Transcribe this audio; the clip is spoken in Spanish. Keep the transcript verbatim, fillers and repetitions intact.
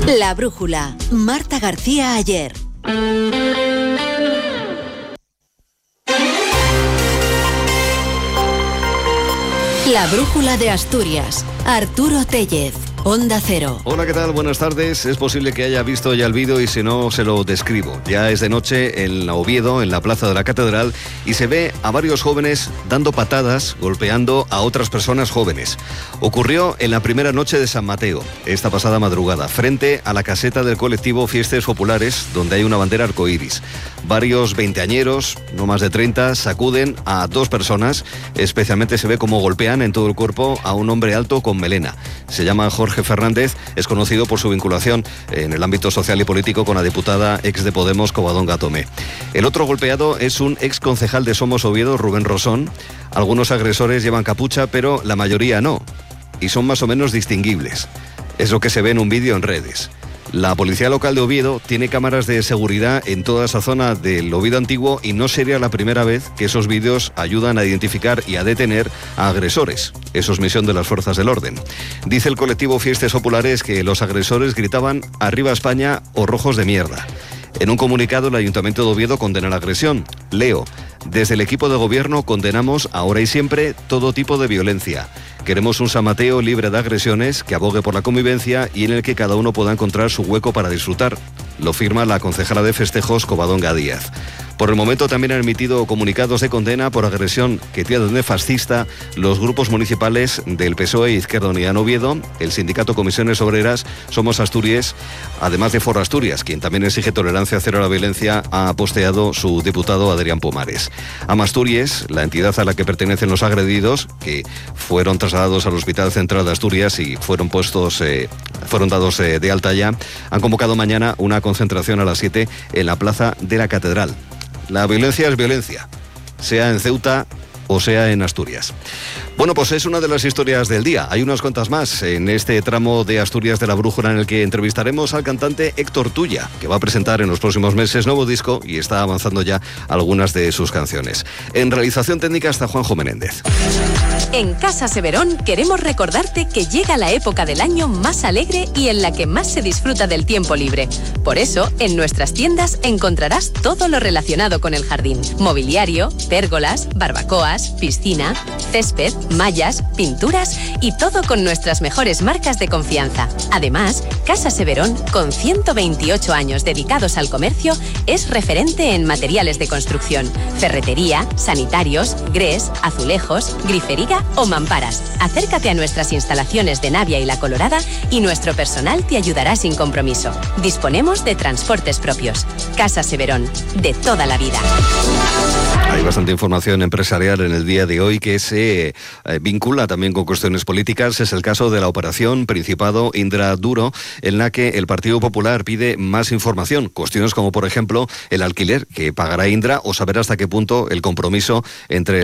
La brújula. Marta García Ayer. La brújula de Asturias. Arturo Tellez. Onda Cero. Hola, ¿qué tal? Buenas tardes. Es posible que haya visto ya el vídeo y si no, se lo describo. Ya es de noche en Oviedo, en la plaza de la Catedral, y se ve a varios jóvenes dando patadas, golpeando a otras personas jóvenes. Ocurrió en la primera noche de San Mateo, esta pasada madrugada, frente a la caseta del colectivo Fiestas Populares, donde hay una bandera arcoíris. Varios veinteañeros, no más de treinta, sacuden a dos personas. Especialmente se ve cómo golpean en todo el cuerpo a un hombre alto con melena. Se llama Jorge Fernández, es conocido por su vinculación en el ámbito social y político con la diputada ex de Podemos, Covadonga Tomé. El otro golpeado es un ex concejal de Somos Oviedo, Rubén Rosón. Algunos agresores llevan capucha, pero la mayoría no, y son más o menos distinguibles. Es lo que se ve en un vídeo en redes. La policía local de Oviedo tiene cámaras de seguridad en toda esa zona del Oviedo antiguo y no sería la primera vez que esos vídeos ayudan a identificar y a detener a agresores. Eso es misión de las fuerzas del orden. Dice el colectivo Fiestas Populares que los agresores gritaban «Arriba España» o «Rojos de mierda». En un comunicado, el Ayuntamiento de Oviedo condena la agresión. Leo: desde el equipo de gobierno condenamos ahora y siempre todo tipo de violencia. Queremos un San Mateo libre de agresiones, que abogue por la convivencia y en el que cada uno pueda encontrar su hueco para disfrutar. Lo firma la concejala de festejos, Covadonga Díaz. Por el momento también han emitido comunicados de condena por agresión que tildan de fascista los grupos municipales del P S O E e Izquierda Unida en Oviedo, el sindicato Comisiones Obreras, Somos Asturias, además de Foro Asturias, quien también exige tolerancia cero a la violencia, ha posteado su diputado Adrián Pomares. Amasturias, la entidad a la que pertenecen los agredidos, que fueron trasladados al Hospital Central de Asturias y fueron puestos, eh, fueron dados eh, de alta ya, han convocado mañana una concentración a las siete en la plaza de la Catedral. La violencia es violencia, sea en Ceuta o sea en Asturias. Bueno, pues es una de las historias del día. Hay unas cuantas más en este tramo de Asturias de la Brújula, en el que entrevistaremos al cantante Héctor Tulla, que va a presentar en los próximos meses nuevo disco y está avanzando ya algunas de sus canciones. En realización técnica está Juanjo Menéndez. En Casa Severón queremos recordarte que llega la época del año más alegre y en la que más se disfruta del tiempo libre. Por eso, en nuestras tiendas encontrarás todo lo relacionado con el jardín: mobiliario, pérgolas, barbacoas, piscina, césped, mallas, pinturas y todo con nuestras mejores marcas de confianza. Además, Casa Severón, con ciento veintiocho años dedicados al comercio, es referente en materiales de construcción, ferretería, sanitarios, grés, azulejos, grifería o mamparas. Acércate a nuestras instalaciones de Navia y La Colorada y nuestro personal te ayudará sin compromiso. Disponemos de transportes propios. Casa Severón, de toda la vida. Hay bastante información empresarial en el día de hoy que se eh, vincula también con cuestiones políticas. Es el caso de la operación Principado Indra Duro, en la que el Partido Popular pide más información. Cuestiones como, por ejemplo, el alquiler que pagará Indra o saber hasta qué punto el compromiso entre